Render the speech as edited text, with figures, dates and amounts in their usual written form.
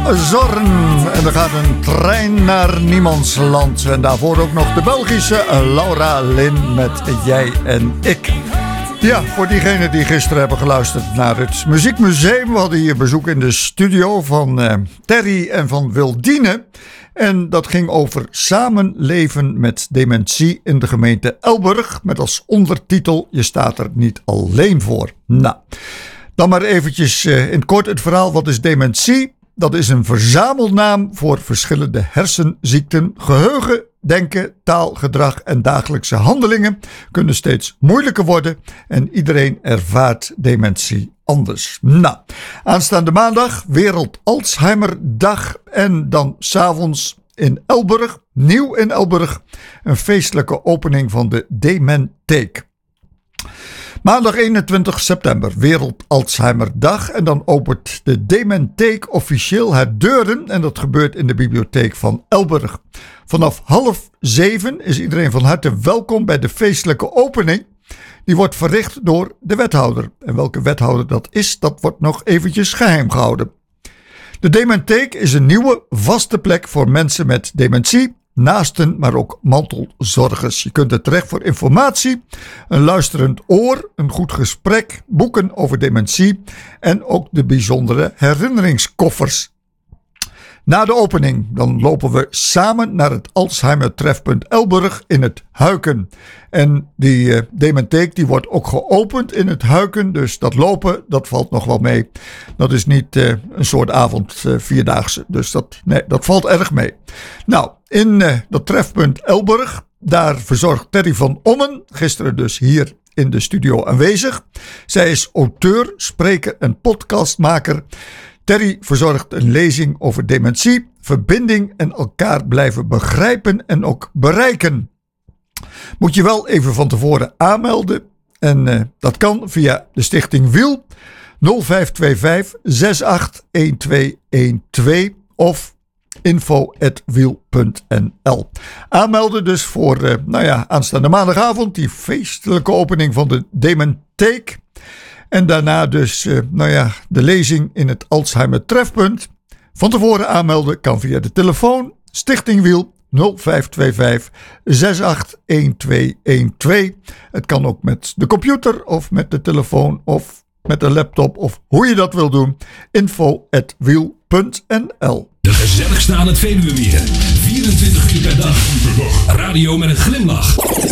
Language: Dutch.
Zorn. En er gaat een trein naar niemandsland. En daarvoor ook nog de Belgische Laura Lynn met Jij en Ik. Ja, voor diegenen die gisteren hebben geluisterd naar het Muziekmuseum. We hadden hier bezoek in de studio van Terry en van Wildine. En dat ging over samenleven met dementie in de gemeente Elburg. Met als ondertitel: Je staat er niet alleen voor. Nou, dan maar eventjes in het kort het verhaal. Wat is dementie? Dat is een verzamelnaam voor verschillende hersenziekten. Geheugen, denken, taal, gedrag en dagelijkse handelingen kunnen steeds moeilijker worden. En iedereen ervaart dementie anders. Nou, aanstaande maandag Wereld Alzheimerdag. En dan 's avonds in Elburg, nieuw in Elburg, een feestelijke opening van de Dementheek. Maandag 21 september, Wereld Alzheimerdag. En dan opent de Dementheek officieel haar deuren. En dat gebeurt in de bibliotheek van Elburg. Vanaf 6:30 is iedereen van harte welkom bij de feestelijke opening. Die wordt verricht door de wethouder. En welke wethouder dat is, dat wordt nog eventjes geheim gehouden. De Dementheek is een nieuwe vaste plek voor mensen met dementie, naasten, maar ook mantelzorgers. Je kunt er terecht voor informatie, een luisterend oor, een goed gesprek, boeken over dementie en ook de bijzondere herinneringskoffers. Na de opening dan lopen we samen naar het Alzheimer-trefpunt Elburg in het Huiken. En die Dementheek die wordt ook geopend in het Huiken. Dus dat lopen, dat valt nog wel mee. Dat is niet een soort avond vierdaagse. Dus dat valt erg mee. Nou, in dat trefpunt Elburg, daar verzorgt Terry van Ommen, gisteren dus hier in de studio aanwezig. Zij is auteur, spreker en podcastmaker. Terry verzorgt een lezing over dementie, verbinding en elkaar blijven begrijpen en ook bereiken. Moet je wel even van tevoren aanmelden. En dat kan via de Stichting Wiel 0525 681212 of info@wiel.nl. Aanmelden dus voor aanstaande maandagavond, die feestelijke opening van de Dementheek. En daarna dus de lezing in het Alzheimer trefpunt. Van tevoren aanmelden kan via de telefoon Stichting Wiel 0525 681212. Het kan ook met de computer of met de telefoon of met de laptop of hoe je dat wil doen. info@wiel.nl. De gezelligste aan het Veluwemeer. 24 uur per dag. Radio met een glimlach.